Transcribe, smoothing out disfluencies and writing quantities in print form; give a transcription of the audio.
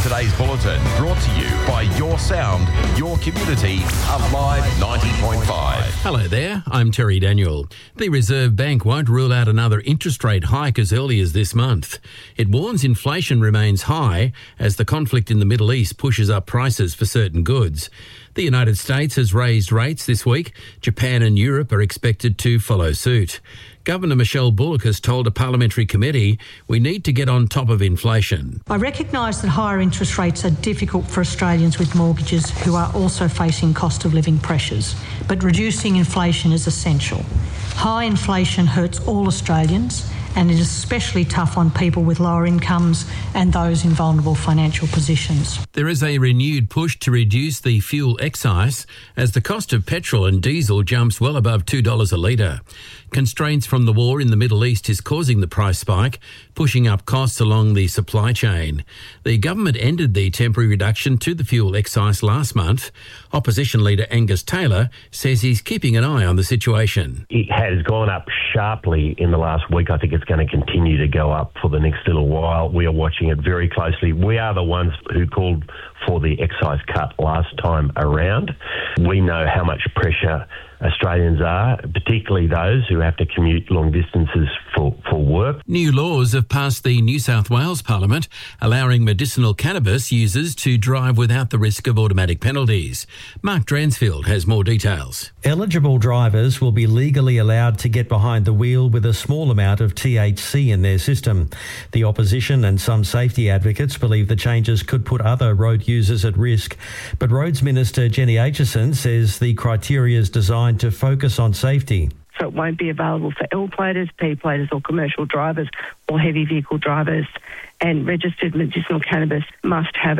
today's bulletin, brought to you by Your Sound, Your Community, Alive 90.5. Hello there, I'm Terry Daniel. The Reserve Bank won't rule out another interest rate hike as early as this month. It warns inflation remains high as the conflict in the Middle East pushes up prices for certain goods. The United States has raised rates this week. Japan and Europe are expected to follow suit. Governor Michelle Bullock has told a parliamentary committee we need to get on top of inflation. I recognise that higher interest rates are difficult for Australians with mortgages who are also facing cost of living pressures, but reducing inflation is essential. High inflation hurts all Australians, and it is especially tough on people with lower incomes and those in vulnerable financial positions. There is a renewed push to reduce the fuel excise as the cost of petrol and diesel jumps well above $2 a litre. Constraints from the war in the Middle East is causing the price spike, pushing up costs along the supply chain. The government ended the temporary reduction to the fuel excise last month. Opposition leader Angus Taylor says he's keeping an eye on the situation. It has gone up sharply in the last week. I think it's going to continue to go up for the next little while. We are watching it very closely. We are the ones who called for the excise cut last time around. We know how much pressure Australians are, particularly those who have to commute long distances for work. New laws have passed the New South Wales Parliament, allowing medicinal cannabis users to drive without the risk of automatic penalties. Mark Dransfield has more details. Eligible drivers will be legally allowed to get behind the wheel with a small amount of THC in their system. The opposition and some safety advocates believe the changes could put other road users at risk. But Roads Minister Jenny Aitchison says the criteria is designed to focus on safety. So it won't be available for L-platers, P-platers or commercial drivers or heavy vehicle drivers. And registered medicinal cannabis must have